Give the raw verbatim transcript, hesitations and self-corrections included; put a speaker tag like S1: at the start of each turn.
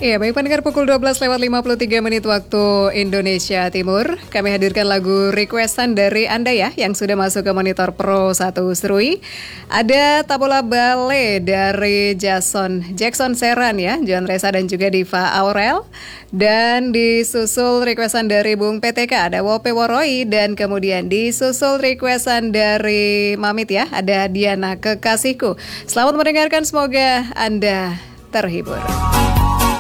S1: Iya, baik pendengar, pukul dua belas lewat lima puluh tiga menit waktu Indonesia Timur. Kami hadirkan lagu requestan dari Anda ya, yang sudah masuk ke Monitor Pro satu Serui. Ada Tabola Bale dari Jason Jackson Seran ya, John Reza dan juga Diva Aurel. Dan disusul requestan dari Bung P T K, ada Wope Woroi. Dan kemudian disusul requestan dari Mamit ya, ada Diana Kekasihku. Selamat mendengarkan, semoga Anda terhibur.